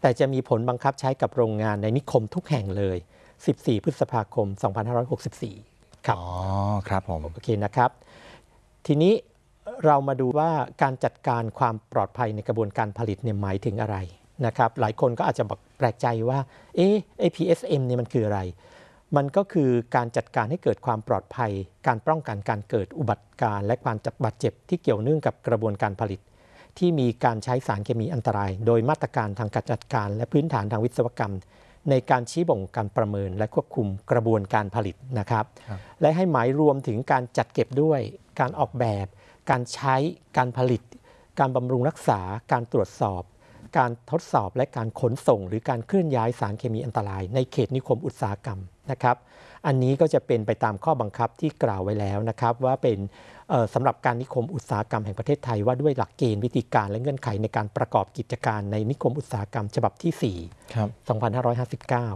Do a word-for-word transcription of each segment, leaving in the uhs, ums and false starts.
แต่จะมีผลบังคับใช้กับโรงงานในนิคมทุกแห่งเลยสิบสี่พฤษภาคมสองพันห้าร้อยหกสิบสี่ครับอ๋อครับผมโอเคนะครับทีนี้เรามาดูว่าการจัดการความปลอดภัยในกระบวนการผลิตเนี่ยหมายถึงอะไรนะครับหลายคนก็อาจจะบอกแปลกใจว่าเอ๊ะไอ้ พี เอส เอ็ม เนี่ยมันคืออะไรมันก็คือการจัดการให้เกิดความปลอดภัยการป้องกันการเกิดอุบัติการและความบาดเจ็บที่เกี่ยวเนื่องกับกระบวนการผลิตที่มีการใช้สารเคมีอันตรายโดยมาตรการทางการจัดการและพื้นฐานทางวิศวกรรมในการชี้บ่งการประเมินและควบคุมกระบวนการผลิตนะครับและให้หมายรวมถึงการจัดเก็บด้วยการออกแบบการใช้การผลิตการบำรุงรักษาการตรวจสอบการทดสอบและการขนส่งหรือการเคลื่อนย้ายสารเคมีอันตรายในเขตนิคมอุตสาหกรรมนะครับอันนี้ก็จะเป็นไปตามข้อบังคับที่กล่าวไว้แล้วนะครับว่าเป็นสำหรับการนิคมอุตสาหกรรมแห่งประเทศไทยว่าด้วยหลักเกณฑ์วิธีการและเงื่อนไขในการประกอบกิจการในนิคมอุตสาหกรรมฉบับที่สี่ครับสองพันห้าร้อยห้าสิบเก้า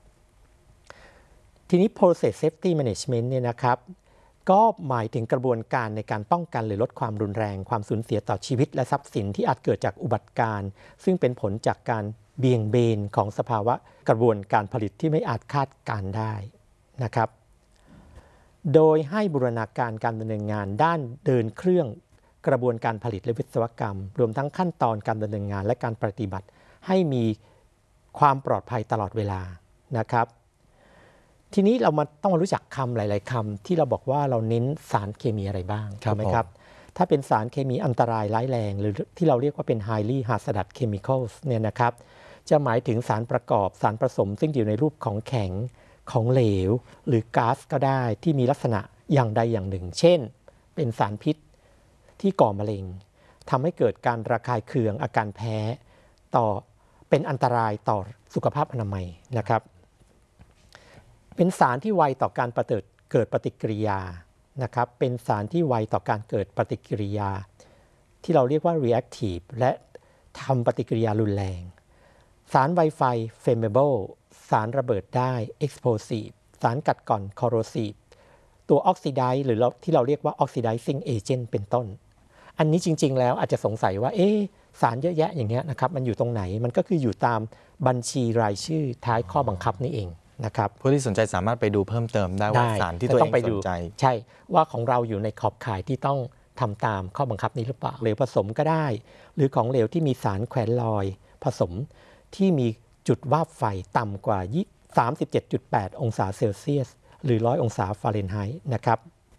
ทีนี้ process safety management เนี่ยนะครับก็หมายถึงกระบวนการในการป้องกันหรือลดความรุนแรงความสูญเสียต่อชีวิตและทรัพย์สินที่อาจเกิดจากอุบัติการซึ่งเป็นผลจากการเบี่ยงเบนของสภาวะกระบวนการผลิตที่ไม่อาจคาดการได้นะครับโดยให้บูรณาการการดำเนินงานด้านเดินเครื่องกระบวนการผลิตและวิศวกรรมรวมทั้งขั้นตอนการดำเนินงานและการปฏิบัติให้มีความปลอดภัยตลอดเวลานะครับทีนี้เรามาต้องมารู้จักคำหลายๆคำที่เราบอกว่าเราเน้นสารเคมีอะไรบ้างถูกไหมครับถ้าเป็นสารเคมีอันตรายร้ายแรงหรือที่เราเรียกว่าเป็น highly hazardous chemicals เนี่ยนะครับจะหมายถึงสารประกอบสารผสมซึ่งอยู่ในรูปของแข็งของเหลวหรือก๊าซก็ได้ที่มีลักษณะอย่างใดอย่างหนึ่งเช่นเป็นสารพิษที่ก่อมะเร็งทำให้เกิดการระคายเคืองอาการแพ้ต่อเป็นอันตรายต่อสุขภาพอนามัยนะครับเป็นสารที่ไวต่อการประเกิดปฏิกิริยานะครับเป็นสารที่ไวต่อการเกิดปฏิกิริยาที่เราเรียกว่า reactive และทำปฏิกิริยารุนแรงสารไวไฟ flammable สารระเบิดได้ explosive สารกัดกร่อน corrosive ตัว oxidize หรือที่เราเรียกว่า oxidizing agent เป็นต้นอันนี้จริงๆแล้วอาจจะสงสัยว่าเอ๊ะสารเยอะแยะอย่างเงี้ยนะครับมันอยู่ตรงไหนมันก็คืออยู่ตามบัญชีรายชื่อท้ายข้อบังคับนี่เองนะครับผู้ที่สนใจสามารถไปดูเพิ่มเติมได้ว่าสารที่ตัวเองสนใจใช่ว่าของเราอยู่ในขอบข่ายที่ต้องทำตามข้อบังคับนี้หรือเปล่าเหลวผสมก็ได้หรือของเหลวที่มีสารแขวนลอยผสมที่มีจุดวาบไฟต่ำกว่า สามสิบเจ็ดจุดแปด องศาเซลเซียสหรือหนึ่งร้อยองศาฟาเรนไฮต์นะครับ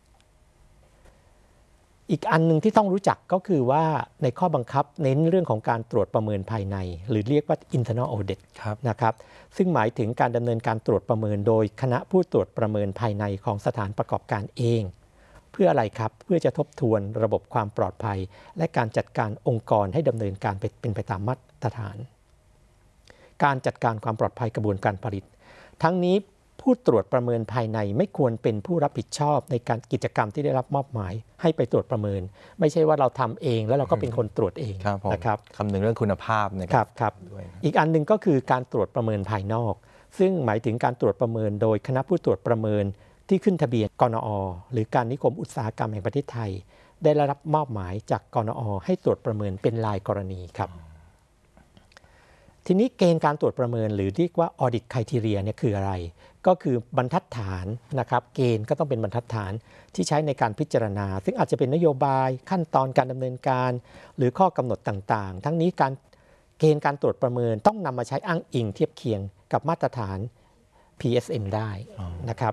อีกอันนึงที่ต้องรู้จักก็คือว่าในข้อบังคับเน้นเรื่องของการตรวจประเมินภายในหรือเรียกว่า internal audit นะครับซึ่งหมายถึงการดำเนินการตรวจประเมินโดยคณะผู้ตรวจประเมินภายในของสถานประกอบการเองเพื่ออะไรครับเพื่อจะทบทวนระบบความปลอดภัยและการจัดการองค์กรให้ดำเนินการเป็นไปตามมาตรฐานการจัดการความปลอดภัยกระบวนการผลิตทั้งนี้ผู้ตรวจประเมินภายในไม่ควรเป็นผู้รับผิดชอบในการกิจกรรมที่ได้รับมอบหมายให้ไปตรวจประเมินไม่ใช่ว่าเราทำเองแล้วเราก็เป็นคนตรวจเองนะครับคำนึงเรื่องคุณภาพนะครับครับอีกอันหนึ่งก็คือการตรวจประเมินภายนอกซึ่งหมายถึงการตรวจประเมินโดยคณะผู้ตรวจประเมินที่ขึ้นทะเบียนกนอ.หรือการนิคมอุตสาหกรรมแห่งประเทศไทยได้รับมอบหมายจากกนอ.ให้ตรวจประเมินเป็นรายกรณีครับทีนี้เกณฑ์การตรวจประเมินหรือเรียกว่า audit criteria เนี่ยคืออะไรก็คือบรรทัดฐานนะครับเกณฑ์ก็ต้องเป็นบรรทัดฐานที่ใช้ในการพิจารณาซึ่งอาจจะเป็นนโยบายขั้นตอนการดำเนินการหรือข้อกำหนดต่างๆทั้งนี้การเกณฑ์การตรวจประเมินต้องนำมาใช้อ้างอิงเทียบเคียงกับมาตรฐาน พี เอส เอ็ม ได้นะครับ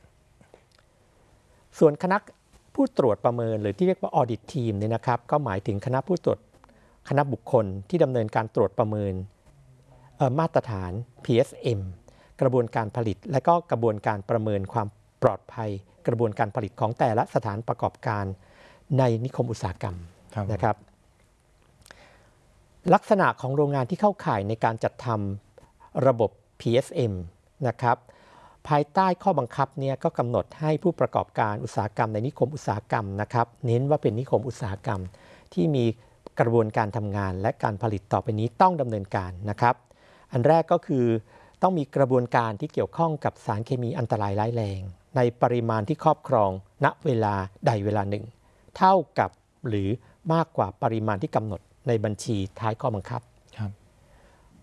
ส่วนคณะผู้ตรวจประเมินหรือที่เรียกว่า audit team เนี่ยนะครับก็หมายถึงคณะผู้ตรวจคณะบุคคลที่ดำเนินการตรวจประเมินมาตรฐาน พี เอส เอ็ม กระบวนการผลิตและก็กระบวนการประเมินความปลอดภัยกระบวนการผลิตของแต่ละสถานประกอบการในนิคมอุตสาหกรรมนะครับลักษณะของโรงงานที่เข้าข่ายในการจัดทำระบบ พี เอส เอ็ม นะครับภายใต้ข้อบังคับเนี่ยก็กำหนดให้ผู้ประกอบการอุตสาหกรรมในนิคมอุตสาหกรรมนะครับเน้นว่าเป็นนิคมอุตสาหกรรมที่มีกระบวนการทำงานและการผลิตต่อไปนี้ต้องดำเนินการนะครับอันแรกก็คือต้องมีกระบวนการที่เกี่ยวข้องกับสารเคมีอันตรายร้ายแรงในปริมาณที่ครอบครองณเวลาใดเวลาหนึ่งเท่ากับหรือมากกว่าปริมาณที่กำหนดในบัญชีท้ายข้อบังคับ